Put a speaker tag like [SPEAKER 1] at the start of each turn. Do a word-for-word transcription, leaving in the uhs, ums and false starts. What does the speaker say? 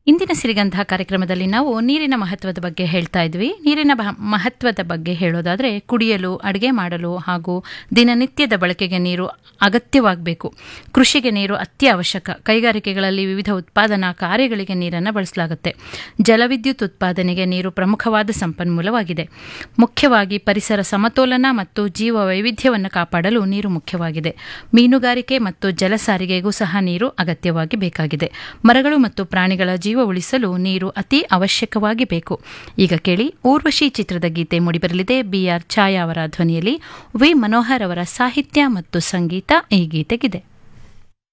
[SPEAKER 1] ಇಂದಿನ ಸಿರಿಗಂಧ ಕಾರ್ಯಕ್ರಮದಲ್ಲಿ ನಾವು ನೀರಿನ ಮಹತ್ವದ ಬಗ್ಗೆ ಹೇಳ್ತಾ ಇದ್ವಿ. ನೀರಿನ ಮಹತ್ವದ ಬಗ್ಗೆ ಹೇಳೋದಾದರೆ, ಕುಡಿಯಲು, ಅಡುಗೆ ಮಾಡಲು ಹಾಗೂ ದಿನನಿತ್ಯದ ಬಳಕೆಗೆ ನೀರು ಅಗತ್ಯವಾಗಬೇಕು. ಕೃಷಿಗೆ ನೀರು ಅತ್ಯವಶ್ಯಕ. ಕೈಗಾರಿಕೆಗಳಲ್ಲಿ ವಿವಿಧ ಉತ್ಪಾದನಾ ಕಾರ್ಯಗಳಿಗೆ ನೀರನ್ನು ಬಳಸಲಾಗುತ್ತೆ. ಜಲವಿದ್ಯುತ್ ಉತ್ಪಾದನೆಗೆ ನೀರು ಪ್ರಮುಖವಾದ ಸಂಪನ್ಮೂಲವಾಗಿದೆ. ಮುಖ್ಯವಾಗಿ ಪರಿಸರ ಸಮತೋಲನ ಮತ್ತು ಜೀವ ವೈವಿಧ್ಯವನ್ನು ಕಾಪಾಡಲು ನೀರು ಮುಖ್ಯವಾಗಿದೆ. ಮೀನುಗಾರಿಕೆ ಮತ್ತು ಜಲ ಸಾರಿಗೆಗೂ ಸಹ ನೀರು ಅಗತ್ಯವಾಗಿ ಬೇಕಾಗಿದೆ. ಮರಗಳು ಮತ್ತು ಪ್ರಾಣಿಗಳ ಜೀವ ಉಳಿಸಲು ನೀರು ಅತಿ ಅವಶ್ಯಕವಾಗಿ ಬೇಕು. ಈಗ ಕೇಳಿ, ಊರ್ವಶಿ ಚಿತ್ರದ ಗೀತೆ ಮೂಡಿಬರಲಿದೆ. ಬಿ ಆರ್ ಛಾಯಾ ಅವರ ಧ್ವನಿಯಲ್ಲಿ ವಿ ಮನೋಹರ್ ಅವರ ಸಾಹಿತ್ಯ ಮತ್ತು ಸಂಗೀತ ಈ ಗೀತೆಗಿದೆ.